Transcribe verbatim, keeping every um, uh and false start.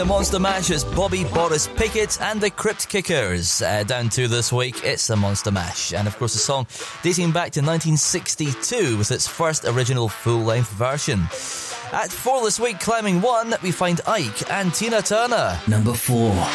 the Monster Mash, it's Bobby Boris Pickett and the Crypt Kickers. Uh, down to this week, it's the Monster Mash. And of course, the song dating back to nineteen sixty-two with its first original full-length version. At four this week, climbing one, we find Ike and Tina Turner. Number four.